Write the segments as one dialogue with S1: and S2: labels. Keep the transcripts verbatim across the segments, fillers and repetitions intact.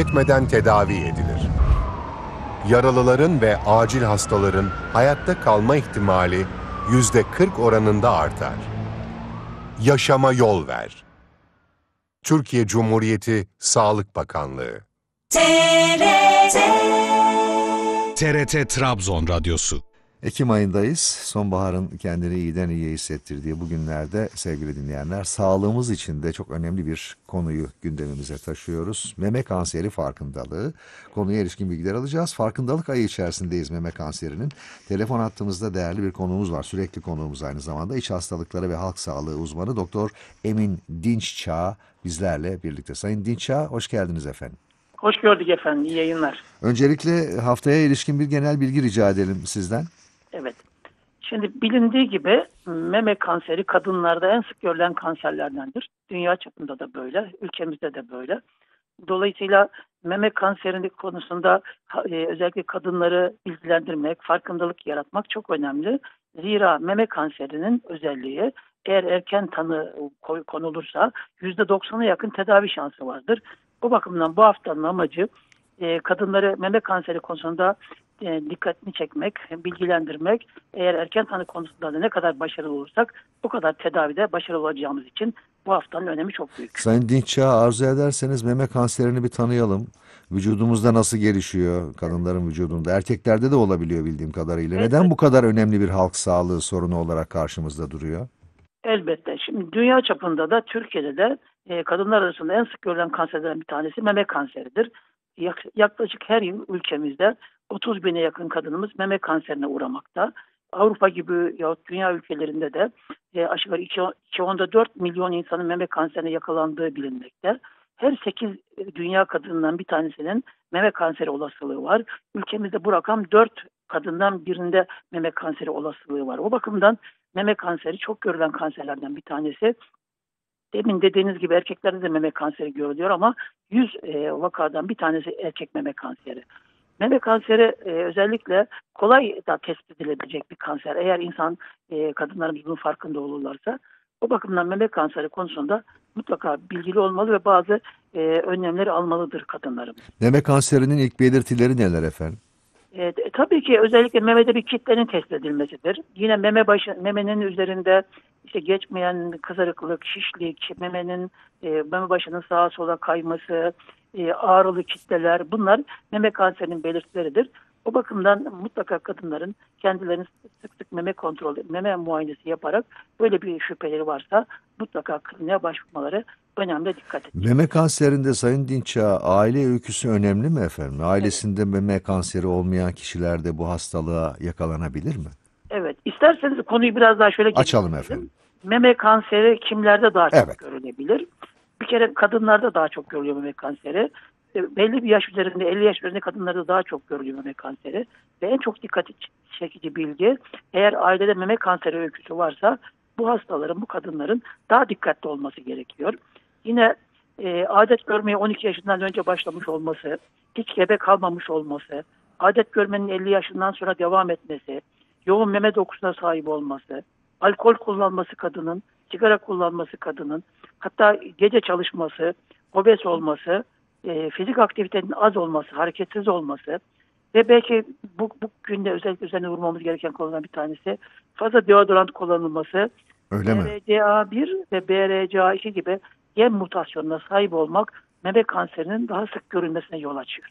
S1: bekletmeden tedavi edilir. Yaralıların ve acil hastaların hayatta kalma ihtimali yüzde kırk oranında artar. Yaşama yol ver. Türkiye Cumhuriyeti Sağlık Bakanlığı.
S2: T R T T R T Trabzon Radyosu.
S3: Ekim ayındayız. Sonbaharın kendini iyiden iyiye hissettirdiği bu günlerde sevgili dinleyenler, sağlığımız için de çok önemli bir konuyu gündemimize taşıyoruz. Meme kanseri farkındalığı. Konuya ilişkin bilgiler alacağız. Farkındalık ayı içerisindeyiz meme kanserinin. Telefon hattımızda değerli bir konuğumuz var. Sürekli konuğumuz aynı zamanda. İç hastalıkları ve halk sağlığı uzmanı Doktor Emin Dinççağ bizlerle birlikte. Sayın Dinççağ, hoş geldiniz efendim.
S4: Hoş gördük efendim. İyi yayınlar.
S3: Öncelikle haftaya ilişkin bir genel bilgi rica edelim sizden.
S4: Evet. Şimdi bilindiği gibi meme kanseri kadınlarda en sık görülen kanserlerdendir. Dünya çapında da böyle, ülkemizde de böyle. Dolayısıyla meme kanseri konusunda e, özellikle kadınları bilgilendirmek, farkındalık yaratmak çok önemli. Zira meme kanserinin özelliği, eğer erken tanı konulursa yüzde doksana yakın tedavi şansı vardır. Bu bakımdan bu haftanın amacı e, kadınları meme kanseri konusunda e, dikkatini çekmek, bilgilendirmek. Eğer erken tanı konusunda da ne kadar başarılı olursak o kadar tedavide başarılı olacağımız için bu haftanın önemi çok büyük.
S3: Sayın Dinççağ, arzu ederseniz meme kanserini bir tanıyalım. Vücudumuzda nasıl gelişiyor kadınların vücudunda? Erkeklerde de olabiliyor bildiğim kadarıyla.
S4: Evet.
S3: Neden bu kadar önemli bir halk sağlığı sorunu olarak karşımızda duruyor?
S4: Elbette. Şimdi dünya çapında da Türkiye'de de e, kadınlar arasında en sık görülen kanserlerden bir tanesi meme kanseridir. Yak, yaklaşık her yıl ülkemizde otuz bine yakın kadınımız meme kanserine uğramakta. Avrupa gibi yahut dünya ülkelerinde de e, aşağı yukarı iki nokta dört milyon insanın meme kanserine yakalandığı bilinmekte. Her sekiz dünya kadınından bir tanesinin meme kanseri olasılığı var. Ülkemizde bu rakam dört kadından birinde meme kanseri olasılığı var. O bakımdan meme kanseri çok görülen kanserlerden bir tanesi. Demin dediğiniz gibi erkeklerde de meme kanseri görülüyor ama yüz e, vakadan bir tanesi erkek meme kanseri. Meme kanseri e, özellikle kolay da tespit edilebilecek bir kanser. Eğer insan, e, kadınlarımız bunun farkında olurlarsa. O bakımdan meme kanseri konusunda mutlaka bilgili olmalı ve bazı e, önlemleri almalıdır kadınlarımız.
S3: Meme kanserinin ilk belirtileri neler efendim?
S4: E, tabii ki özellikle memede bir kitlenin tespit edilmesidir. Yine meme başı, memenin üzerinde işte geçmeyen kızarıklık, şişlik, memenin e, meme başının sağa sola kayması, e, ağrılı kitleler, bunlar meme kanserinin belirtileridir. O bakımdan mutlaka kadınların kendilerini sık sık meme kontrolü, meme muayenesi yaparak böyle bir şüpheleri varsa mutlaka kliniğe başvurmaları önemli, dikkat edin.
S3: Meme kanserinde Sayın Dinççağ, aile öyküsü önemli mi efendim? Ailesinde evet. Meme kanseri olmayan kişiler de bu hastalığa yakalanabilir mi?
S4: Evet. İsterseniz konuyu biraz daha şöyle
S3: açalım efendim.
S4: Meme kanseri kimlerde daha çok
S3: evet.
S4: görülebilir? Bir kere kadınlarda daha çok görülüyor meme kanseri. Belli bir yaş üzerinde, elli yaş üzerinde kadınlarda daha çok görülüyor meme kanseri. Ve en çok dikkat çekici bilgi, eğer ailede meme kanseri öyküsü varsa bu hastaların, bu kadınların daha dikkatli olması gerekiyor. Yine e, adet görmeye on iki yaşından önce başlamış olması, hiç gebe kalmamış olması, adet görmenin elli yaşından sonra devam etmesi, yoğun meme dokusuna sahip olması, alkol kullanması kadının, sigara kullanması kadının, hatta gece çalışması, obez olması, e, fizik aktivitenin az olması, hareketsiz olması ve belki bu, bu günde özellikle üzerine vurmamız gereken konulardan bir tanesi fazla deodorant kullanılması,
S3: öyle mi?
S4: B R C A bir ve B R C A iki gibi gen mutasyonuna sahip olmak meme kanserinin daha sık görülmesine yol açıyor.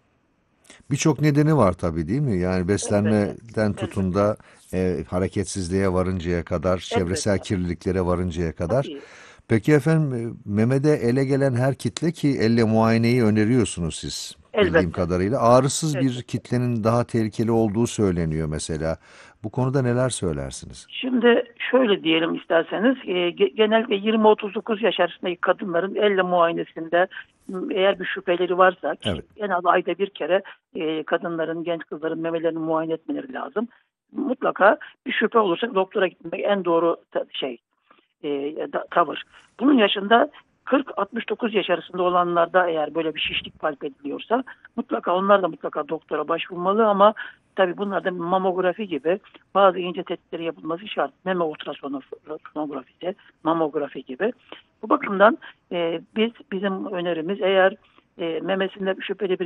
S3: Birçok nedeni var tabii, değil mi? Yani beslenmeden
S4: evet.
S3: tutun da e, hareketsizliğe varıncaya kadar, çevresel
S4: evet.
S3: kirliliklere varıncaya kadar.
S4: Tabii.
S3: Peki efendim, memede ele gelen her kitle, ki elle muayeneyi öneriyorsunuz siz bildiğim
S4: Elbette.
S3: kadarıyla, ağrısız
S4: Elbette.
S3: bir kitlenin daha tehlikeli olduğu söyleniyor mesela. Bu konuda neler söylersiniz?
S4: Şimdi şöyle diyelim isterseniz, e, genellikle yirmi otuz dokuz yaş arasındaki kadınların elle muayenesinde eğer bir şüpheleri varsa,
S3: evet.
S4: en az ayda bir kere e, kadınların, genç kızların memelerini muayene etmeleri lazım. Mutlaka bir şüphe olursa doktora gitmek en doğru ta- şey e, da, tavır. Bunun yaşında kırk altmış dokuz yaş arasında olanlarda eğer böyle bir şişlik palp ediliyorsa mutlaka onlar da mutlaka doktora başvurmalı ama tabii bunlarda mamografi gibi bazı ince tetkikleri yapılması şart. Meme ultrasonografisi, mamografi gibi. Bu bakımdan e, biz bizim önerimiz, eğer e, memesinde şüpheli bir